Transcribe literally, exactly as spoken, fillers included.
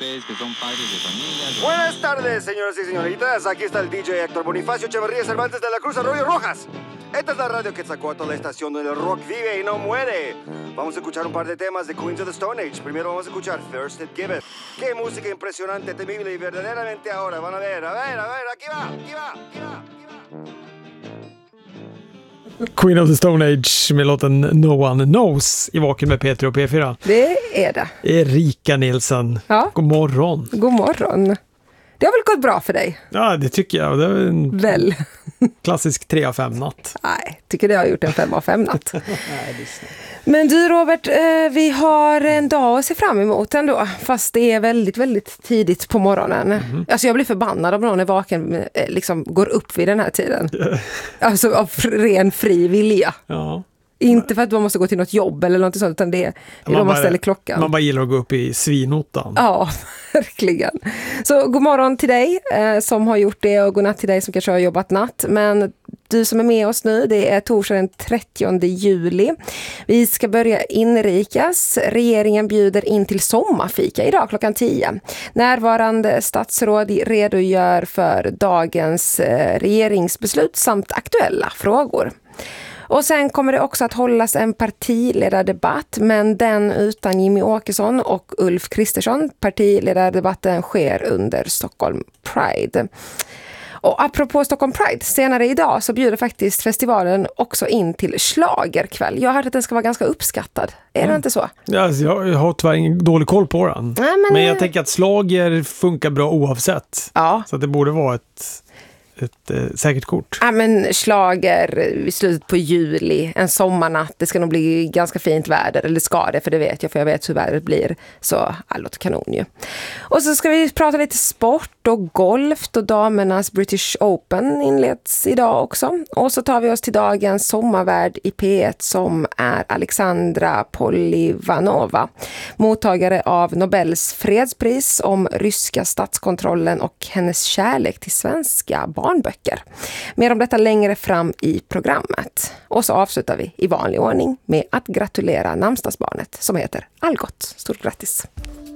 ustedes que son padres de familia. Buenas tardes, señoras y señoritas. Aquí está el D J Héctor Bonifacio Echeverría Cervantes de la Cruz Arroyo Rojas. Esta es la radio Quetzalcóatl, la estación donde el rock vive y no muere. Vamos a escuchar un par de temas de Queens of the Stone Age. Primero vamos a escuchar First It Give It. Qué música impresionante, temible y verdaderamente ahora. Van a ver, a ver, a ver, aquí va, aquí va, aquí va, aquí va. Queen of the Stone Age med låten No One Knows i Vaken med P tre och P fyra. Det är det. Erika Nilsson. Ja. God morgon. God morgon. Det har väl gått bra för dig? Ja, det tycker jag. Det är en Väl. klassisk tre av fem natt. Nej, tycker det har gjort en fem av fem natt. Men du Robert, vi har en dag att se fram emot ändå. Fast det är väldigt, väldigt tidigt på morgonen. Mm. Alltså jag blir förbannad om någon är vaken, liksom går upp vid den här tiden. Alltså av ren fri vilja. Ja. Inte för att man måste gå till något jobb eller något sånt, utan det är då man, man ställer klockan. Man bara gillar att gå upp i svinottan. Ja, verkligen. Så god morgon till dig eh, som har gjort det, och god natt till dig som kanske har jobbat natt. Men du som är med oss nu, det är torsdag den trettionde juli. Vi ska börja inrikas. Regeringen bjuder in till sommarfika idag klockan tio. Närvarande statsråd redogör för dagens eh, regeringsbeslut samt aktuella frågor. Och sen kommer det också att hållas en partiledardebatt, men den utan Jimmy Åkesson och Ulf Kristersson. Partiledardebatten sker under Stockholm Pride. Och apropå Stockholm Pride, senare idag så bjuder faktiskt festivalen också in till schlagerkväll. Jag har hört att den ska vara ganska uppskattad. Är mm. det inte så? Ja, alltså jag har tyvärr ingen dålig koll på den. Nej, men, men jag tänker att schlager funkar bra oavsett. Ja. Så att det borde vara ett... ett eh, säkert kort. Ja, men schlager i slutet på juli, en sommarnatt, det ska nog bli ganska fint väder, eller ska det, för det vet jag, för jag vet hur vädret blir, så ja, låter kanon ju. Och så ska vi prata lite sport och golf, och damernas British Open inleds idag också. Och så tar vi oss till dagens sommarvärd i P ett som är Alexandra Polivanova, mottagare av Nobels fredspris om ryska statskontrollen och hennes kärlek till svenska barnböcker. Mer om detta längre fram i programmet. Och så avslutar vi i vanlig ordning med att gratulera namnsdagsbarnet som heter Algot. Stort grattis!